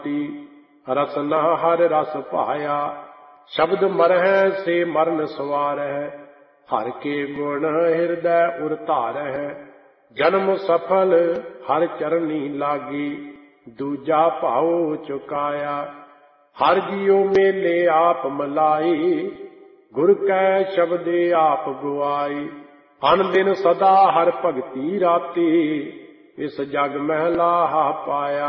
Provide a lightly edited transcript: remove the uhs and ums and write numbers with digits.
ਰਸਨਾ ਹਰ ਰਸ ਭਾਇਆ। ਸ਼ਬਦ ਮਰਹਿ ਸੇ ਮਰਨ ਸਵਾਰਹਿ, ਹਰ ਕੇ ਗੁਣ ਹਿਰਦੈ ਉਰ ਧਾਰਹਿ। ਜਨਮ ਸਫਲ ਹਰ ਚਰਨੀ ਲਾਗੀ, ਦੂਜਾ ਭਾਉ ਚੁਕਾਇਆ। ਹਰ ਜੀਉ ਮੇਲੇ ਆਪ ਮਲਾਈ, ਗੁਰ ਕੈ ਸ਼ਬਦੇ ਆਪ ਗੁਆਈ। ਅਨ ਦਿਨ ਸਦਾ ਹਰ ਭਗਤੀ ਰਾਤੀ, ਇਸ ਜਗ ਮਹਿ ਲਾਹਾ ਪਾਇਆ।